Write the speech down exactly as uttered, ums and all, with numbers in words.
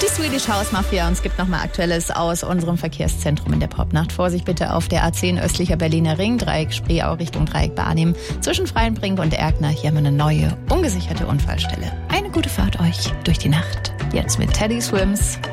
Die Swedish House Mafia, und es gibt nochmal Aktuelles aus unserem Verkehrszentrum in der Popnacht. Vorsicht bitte auf der A zehn östlicher Berliner Ring, Dreieck Spreeau Richtung Dreieck Barnim. Zwischen Freienbrink und Erkner, hier haben wir eine neue, ungesicherte Unfallstelle. Eine gute Fahrt euch durch die Nacht. Jetzt mit Teddy Swims.